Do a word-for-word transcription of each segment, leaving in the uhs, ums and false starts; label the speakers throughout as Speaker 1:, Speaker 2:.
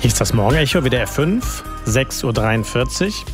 Speaker 1: Hier ist das Morgenecho, W D R fünf, sechs Uhr dreiundvierzig.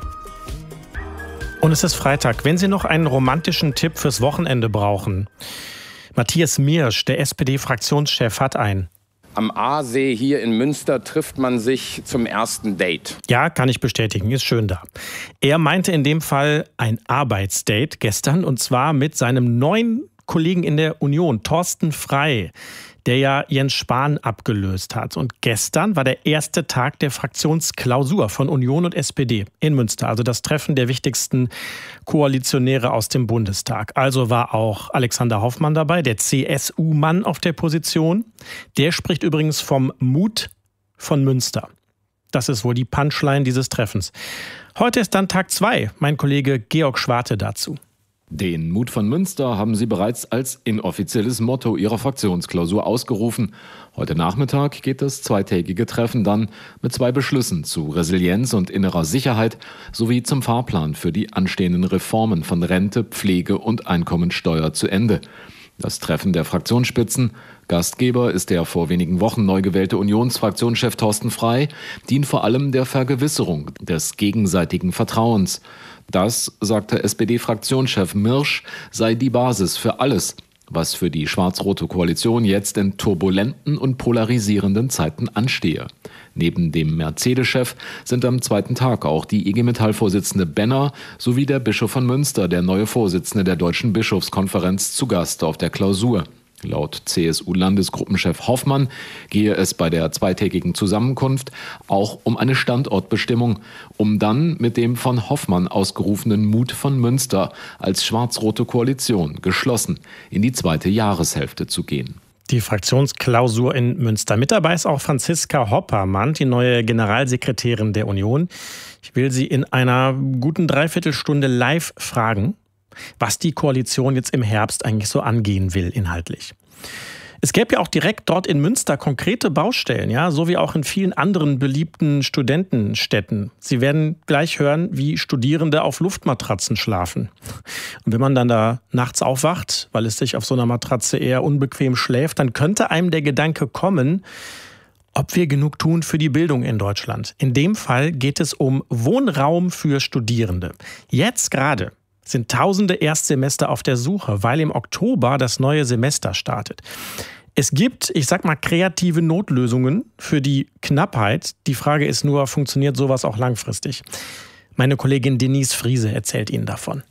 Speaker 1: Und es ist Freitag. Wenn Sie noch einen romantischen Tipp fürs Wochenende brauchen. Matthias Miersch, der S P D-Fraktionschef, hat einen.
Speaker 2: Am Aasee hier in Münster trifft man sich zum ersten Date.
Speaker 1: Ja, kann ich bestätigen, ist schön da. Er meinte in dem Fall ein Arbeitsdate gestern, und zwar mit seinem neuen Kollegen in der Union, Thorsten Frey, der ja Jens Spahn abgelöst hat. Und gestern war der erste Tag der Fraktionsklausur von Union und S P D in Münster, also das Treffen der wichtigsten Koalitionäre aus dem Bundestag. Also war auch Alexander Hoffmann dabei, der C S U-Mann auf der Position. Der spricht übrigens vom Mut von Münster. Das ist wohl die Punchline dieses Treffens. Heute ist dann Tag zwei. Mein Kollege Georg Schwarte dazu.
Speaker 3: Den Mut von Münster haben sie bereits als inoffizielles Motto ihrer Fraktionsklausur ausgerufen. Heute Nachmittag geht das zweitägige Treffen dann mit zwei Beschlüssen zu Resilienz und innerer Sicherheit sowie zum Fahrplan für die anstehenden Reformen von Rente, Pflege und Einkommensteuer zu Ende. Das Treffen der Fraktionsspitzen, Gastgeber ist der vor wenigen Wochen neu gewählte Unionsfraktionschef Thorsten Frey, dient vor allem der Vergewisserung des gegenseitigen Vertrauens. Das, sagte S P D-Fraktionschef Miersch, sei die Basis für alles, was für die schwarz-rote Koalition jetzt in turbulenten und polarisierenden Zeiten anstehe. Neben dem Mercedes-Chef sind am zweiten Tag auch die I G Metall-Vorsitzende Benner sowie der Bischof von Münster, der neue Vorsitzende der Deutschen Bischofskonferenz, zu Gast auf der Klausur. Laut C S U-Landesgruppenchef Hoffmann gehe es bei der zweitägigen Zusammenkunft auch um eine Standortbestimmung, um dann mit dem von Hoffmann ausgerufenen Mut von Münster als schwarz-rote Koalition geschlossen in die zweite Jahreshälfte zu gehen.
Speaker 1: Die Fraktionsklausur in Münster. Mit dabei ist auch Franziska Hoppermann, die neue Generalsekretärin der Union. Ich will sie in einer guten Dreiviertelstunde live fragen, was die Koalition jetzt im Herbst eigentlich so angehen will inhaltlich. Es gäbe ja auch direkt dort in Münster konkrete Baustellen, ja, so wie auch in vielen anderen beliebten Studentenstädten. Sie werden gleich hören, wie Studierende auf Luftmatratzen schlafen. Und wenn man dann da nachts aufwacht, weil es sich auf so einer Matratze eher unbequem schläft, dann könnte einem der Gedanke kommen, ob wir genug tun für die Bildung in Deutschland. In dem Fall geht es um Wohnraum für Studierende. Jetzt gerade sind tausende Erstsemester auf der Suche, weil im Oktober das neue Semester startet. Es gibt, ich sag mal, kreative Notlösungen für die Knappheit. Die Frage ist nur, funktioniert sowas auch langfristig? Meine Kollegin Denise Friese erzählt Ihnen davon.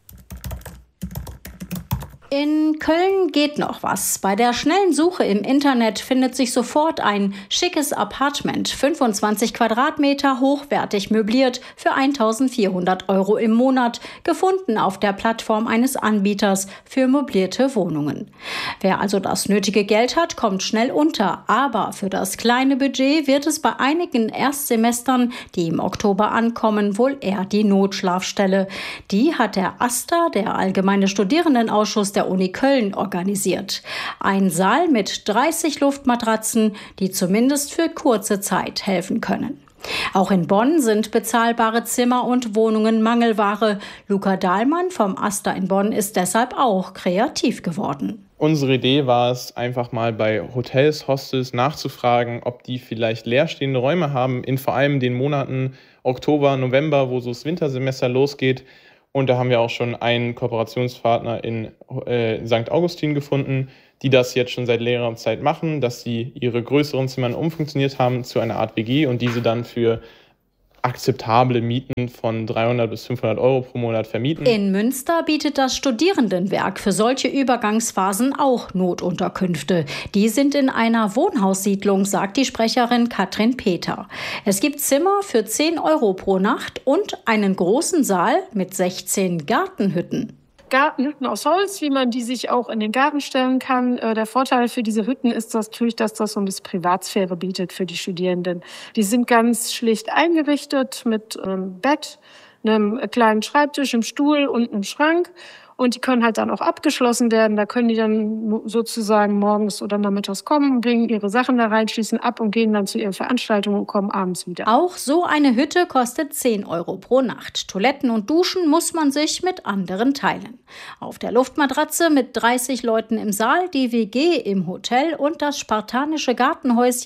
Speaker 4: In Köln geht noch was. Bei der schnellen Suche im Internet findet sich sofort ein schickes Apartment, fünfundzwanzig Quadratmeter, hochwertig möbliert für eintausendvierhundert Euro im Monat, gefunden auf der Plattform eines Anbieters für möblierte Wohnungen. Wer also das nötige Geld hat, kommt schnell unter. Aber für das kleine Budget wird es bei einigen Erstsemestern, die im Oktober ankommen, wohl eher die Notschlafstelle. Die hat der AStA, der Allgemeine Studierendenausschuss der Uni Köln, organisiert. Ein Saal mit dreißig Luftmatratzen, die zumindest für kurze Zeit helfen können. Auch in Bonn sind bezahlbare Zimmer und Wohnungen Mangelware. Luca Dahlmann vom AStA in Bonn ist deshalb auch kreativ geworden.
Speaker 5: Unsere Idee war es, einfach mal bei Hotels, Hostels nachzufragen, ob die vielleicht leerstehende Räume haben, in vor allem den Monaten Oktober, November, wo so das Wintersemester losgeht. Und da haben wir auch schon einen Kooperationspartner in äh, Sankt Augustin gefunden, die das jetzt schon seit längerer Zeit machen, dass sie ihre größeren Zimmer umfunktioniert haben zu einer Art W G und diese dann für akzeptable Mieten von dreihundert bis fünfhundert Euro pro Monat vermieten.
Speaker 4: In Münster bietet das Studierendenwerk für solche Übergangsphasen auch Notunterkünfte. Die sind in einer Wohnhaussiedlung, sagt die Sprecherin Katrin Peter. Es gibt Zimmer für zehn Euro pro Nacht und einen großen Saal mit sechzehn Gartenhütten.
Speaker 6: Gartenhütten aus Holz, wie man die sich auch in den Garten stellen kann. Der Vorteil für diese Hütten ist das natürlich, dass das so ein bisschen Privatsphäre bietet für die Studierenden. Die sind ganz schlicht eingerichtet mit einem Bett, einem kleinen Schreibtisch, einem Stuhl und einem Schrank. Und die können halt dann auch abgeschlossen werden. Da können die dann sozusagen morgens oder nachmittags kommen, bringen ihre Sachen da rein, schließen ab und gehen dann zu ihren Veranstaltungen und kommen abends wieder.
Speaker 4: Auch so eine Hütte kostet zehn Euro pro Nacht. Toiletten und Duschen muss man sich mit anderen teilen. Auf der Luftmatratze mit dreißig Leuten im Saal, die W G im Hotel und das spartanische Gartenhäuschen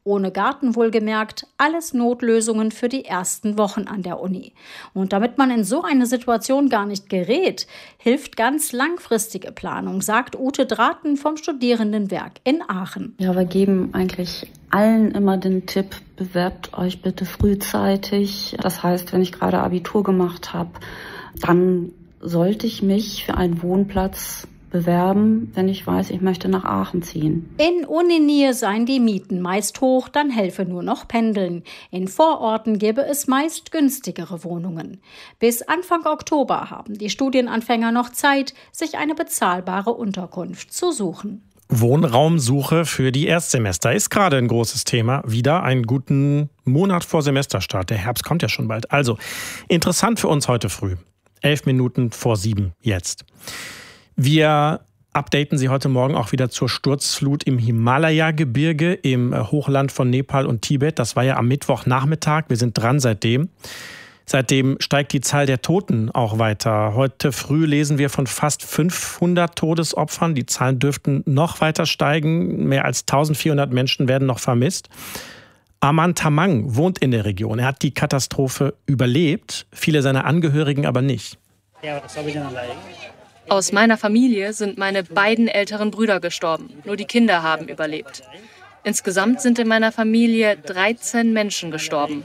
Speaker 4: Ohne Garten wohlgemerkt, alles Notlösungen für die ersten Wochen an der Uni. Und damit man in so eine Situation gar nicht gerät, hilft ganz langfristige Planung, sagt Ute Draaten vom Studierendenwerk in Aachen.
Speaker 7: Ja, wir geben eigentlich allen immer den Tipp, bewerbt euch bitte frühzeitig. Das heißt, wenn ich gerade Abitur gemacht habe, dann sollte ich mich für einen Wohnplatz bewerben, wenn ich weiß, ich möchte nach Aachen ziehen.
Speaker 4: In Uninähe seien die Mieten meist hoch, dann helfe nur noch Pendeln. In Vororten gäbe es meist günstigere Wohnungen. Bis Anfang Oktober haben die Studienanfänger noch Zeit, sich eine bezahlbare Unterkunft zu suchen.
Speaker 1: Wohnraumsuche für die Erstsemester ist gerade ein großes Thema. Wieder einen guten Monat vor Semesterstart. Der Herbst kommt ja schon bald. Also interessant für uns heute früh. Elf Minuten vor sieben jetzt. Wir updaten Sie heute Morgen auch wieder zur Sturzflut im Himalaya-Gebirge im Hochland von Nepal und Tibet. Das war ja am Mittwochnachmittag. Wir sind dran seitdem. Seitdem steigt die Zahl der Toten auch weiter. Heute früh lesen wir von fast fünfhundert Todesopfern. Die Zahlen dürften noch weiter steigen. Mehr als eintausendvierhundert Menschen werden noch vermisst. Arman Tamang wohnt in der Region. Er hat die Katastrophe überlebt, viele seiner Angehörigen aber nicht.
Speaker 8: Aus meiner Familie sind meine beiden älteren Brüder gestorben. Nur die Kinder haben überlebt. Insgesamt sind in meiner Familie dreizehn Menschen gestorben.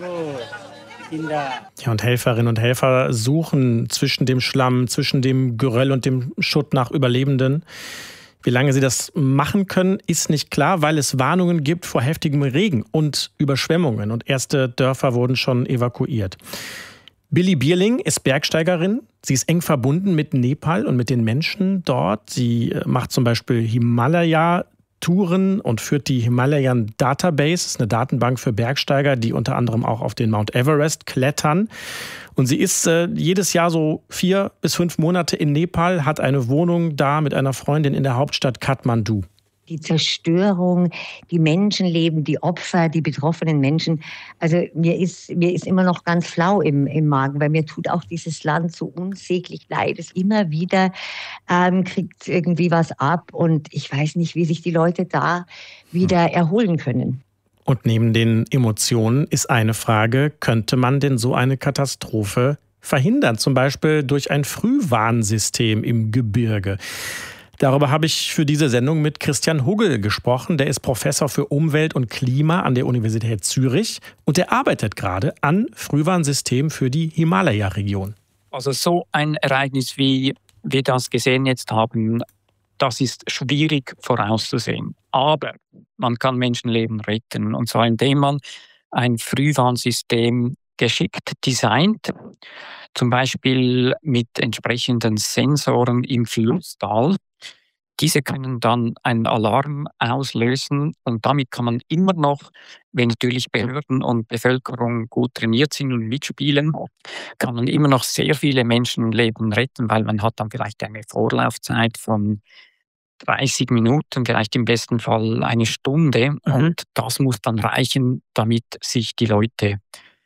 Speaker 1: Ja, und Helferinnen und Helfer suchen zwischen dem Schlamm, zwischen dem Geröll und dem Schutt nach Überlebenden. Wie lange sie das machen können, ist nicht klar, weil es Warnungen gibt vor heftigem Regen und Überschwemmungen. Und erste Dörfer wurden schon evakuiert. Billy Bierling ist Bergsteigerin. Sie ist eng verbunden mit Nepal und mit den Menschen dort. Sie macht zum Beispiel Himalaya-Touren und führt die Himalayan Database. Das ist eine Datenbank für Bergsteiger, die unter anderem auch auf den Mount Everest klettern. Und sie ist äh, jedes Jahr so vier bis fünf Monate in Nepal, hat eine Wohnung da mit einer Freundin in der Hauptstadt Kathmandu.
Speaker 9: Die Zerstörung, die Menschenleben, die Opfer, die betroffenen Menschen. Also mir ist, mir ist immer noch ganz flau im, im Magen, weil mir tut auch dieses Land so unsäglich leid. Es immer wieder ähm, kriegt irgendwie was ab und ich weiß nicht, wie sich die Leute da wieder erholen können.
Speaker 1: Und neben den Emotionen ist eine Frage, könnte man denn so eine Katastrophe verhindern? Zum Beispiel durch ein Frühwarnsystem im Gebirge. Darüber habe ich für diese Sendung mit Christian Huggel gesprochen. Der ist Professor für Umwelt und Klima an der Universität Zürich und der arbeitet gerade an Frühwarnsystemen für die Himalaya-Region.
Speaker 10: Also so ein Ereignis, wie wir das gesehen jetzt haben, das ist schwierig vorauszusehen. Aber man kann Menschenleben retten, und zwar indem man ein Frühwarnsystem geschickt designt, zum Beispiel mit entsprechenden Sensoren im Flusstal. Diese können dann einen Alarm auslösen und damit kann man immer noch, wenn natürlich Behörden und Bevölkerung gut trainiert sind und mitspielen, kann man immer noch sehr viele Menschenleben retten, weil man hat dann vielleicht eine Vorlaufzeit von dreißig Minuten, vielleicht im besten Fall eine Stunde. Mhm. Und das muss dann reichen, damit sich die Leute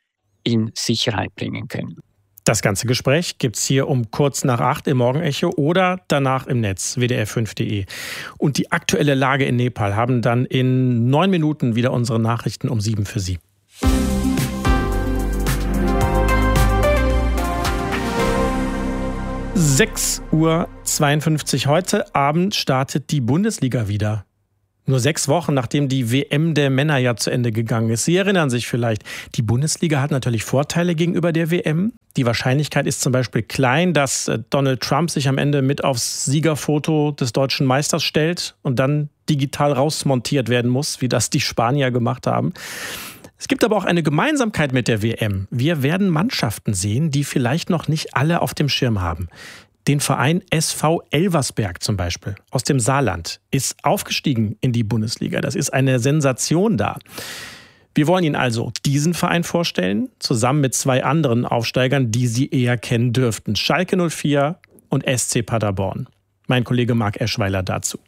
Speaker 10: in Sicherheit bringen können.
Speaker 1: Das ganze Gespräch gibt's hier um kurz nach acht im Morgenecho oder danach im Netz w d r fünf punkt d e. Und die aktuelle Lage in Nepal haben dann in neun Minuten wieder unsere Nachrichten um sieben für Sie. sechs Uhr zweiundfünfzig heute Abend startet die Bundesliga wieder. Nur sechs Wochen, nachdem die W M der Männer ja zu Ende gegangen ist. Sie erinnern sich vielleicht, die Bundesliga hat natürlich Vorteile gegenüber der W M. Die Wahrscheinlichkeit ist zum Beispiel klein, dass Donald Trump sich am Ende mit aufs Siegerfoto des deutschen Meisters stellt und dann digital rausmontiert werden muss, wie das die Spanier gemacht haben. Es gibt aber auch eine Gemeinsamkeit mit der W M. Wir werden Mannschaften sehen, die vielleicht noch nicht alle auf dem Schirm haben. Den Verein S V Elversberg zum Beispiel aus dem Saarland ist aufgestiegen in die Bundesliga. Das ist eine Sensation da. Wir wollen Ihnen also diesen Verein vorstellen, zusammen mit zwei anderen Aufsteigern, die Sie eher kennen dürften. Schalke null vier und S C Paderborn. Mein Kollege Marc Eschweiler dazu.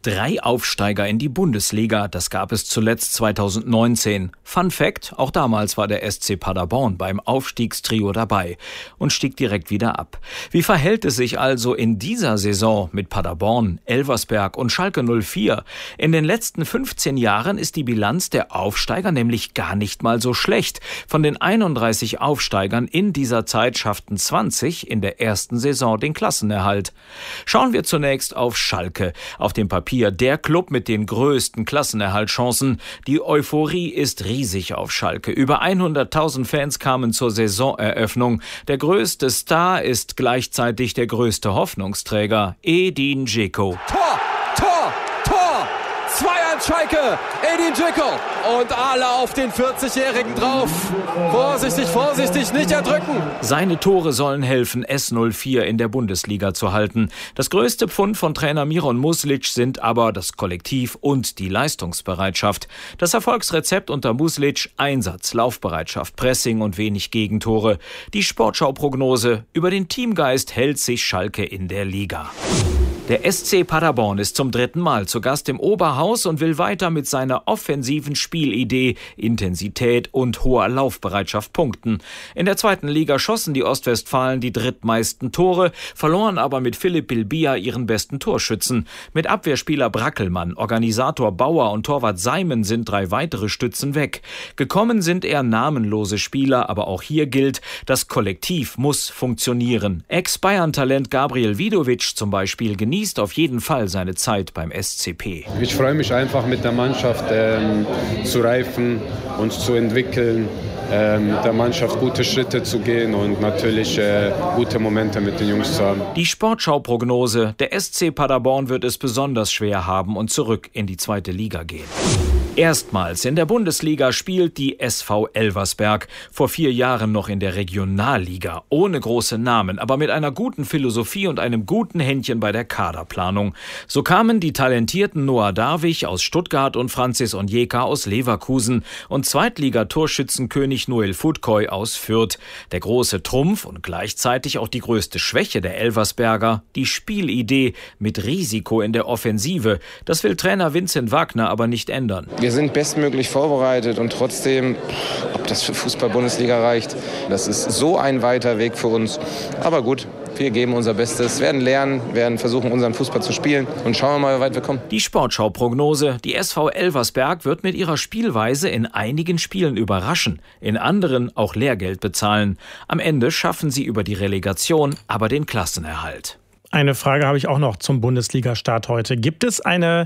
Speaker 11: Drei Aufsteiger in die Bundesliga, das gab es zuletzt zweitausendneunzehn. Fun Fact, auch damals war der S C Paderborn beim Aufstiegstrio dabei und stieg direkt wieder ab. Wie verhält es sich also in dieser Saison mit Paderborn, Elversberg und Schalke null vier? In den letzten fünfzehn Jahren ist die Bilanz der Aufsteiger nämlich gar nicht mal so schlecht. Von den einunddreißig Aufsteigern in dieser Zeit schafften zwanzig in der ersten Saison den Klassenerhalt. Schauen wir zunächst auf Schalke. Auf dem Papier der Club mit den größten Klassenerhaltschancen. Die Euphorie ist riesig auf Schalke. Über hunderttausend Fans kamen zur Saisoneröffnung. Der größte Star ist gleichzeitig der größte Hoffnungsträger, Edin Dzeko.
Speaker 12: Tor! Tor! Tor! zwei eins Schalke! Edin Dzeko! Und alle auf den vierzigjährigen drauf. Vorsichtig, vorsichtig, nicht erdrücken.
Speaker 11: Seine Tore sollen helfen, S null vier in der Bundesliga zu halten. Das größte Pfund von Trainer Miron Muslic sind aber das Kollektiv und die Leistungsbereitschaft. Das Erfolgsrezept unter Muslic: Einsatz, Laufbereitschaft, Pressing und wenig Gegentore. Die Sportschau-Prognose: über den Teamgeist hält sich Schalke in der Liga. Der S C Paderborn ist zum dritten Mal zu Gast im Oberhaus und will weiter mit seiner offensiven Spielidee, Intensität und hoher Laufbereitschaft punkten. In der zweiten Liga schossen die Ostwestfalen die drittmeisten Tore, verloren aber mit Philipp Bilbia ihren besten Torschützen. Mit Abwehrspieler Brackelmann, Organisator Bauer und Torwart Seimen sind drei weitere Stützen weg. Gekommen sind eher namenlose Spieler, aber auch hier gilt, das Kollektiv muss funktionieren. Ex-Bayern-Talent Gabriel Vidovic zum Beispiel genießt auf jeden Fall seine Zeit beim S C P.
Speaker 13: Ich freue mich einfach, mit der Mannschaft ähm, zu reifen, uns zu entwickeln, ähm, mit der Mannschaft gute Schritte zu gehen und natürlich äh, gute Momente mit den Jungs zu haben.
Speaker 11: Die Sportschau-Prognose: der S C Paderborn wird es besonders schwer haben und zurück in die zweite Liga gehen. Erstmals in der Bundesliga spielt die S V Elversberg. Vor vier Jahren noch in der Regionalliga. Ohne große Namen, aber mit einer guten Philosophie und einem guten Händchen bei der Kaderplanung. So kamen die talentierten Noah Darwig aus Stuttgart und Francis Onyeka aus Leverkusen und Zweitligatorschützenkönig Noel Futkoy aus Fürth. Der große Trumpf und gleichzeitig auch die größte Schwäche der Elversberger: die Spielidee mit Risiko in der Offensive. Das will Trainer Vincent Wagner aber nicht ändern.
Speaker 2: Wir sind bestmöglich vorbereitet und trotzdem, ob das für Fußball-Bundesliga reicht, das ist so ein weiter Weg für uns. Aber gut, wir geben unser Bestes, werden lernen, werden versuchen, unseren Fußball zu spielen und schauen wir mal, wie weit wir kommen.
Speaker 11: Die Sportschau-Prognose: die S V Elversberg wird mit ihrer Spielweise in einigen Spielen überraschen, in anderen auch Lehrgeld bezahlen. Am Ende schaffen sie über die Relegation aber den Klassenerhalt.
Speaker 1: Eine Frage habe ich auch noch zum Bundesliga-Start heute. Gibt es eine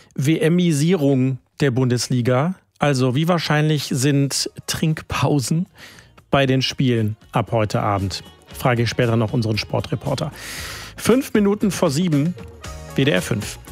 Speaker 1: W M-isierung der Bundesliga? Also wie wahrscheinlich sind Trinkpausen bei den Spielen ab heute Abend? Frage ich später noch unseren Sportreporter. Fünf Minuten vor sieben, W D R fünf.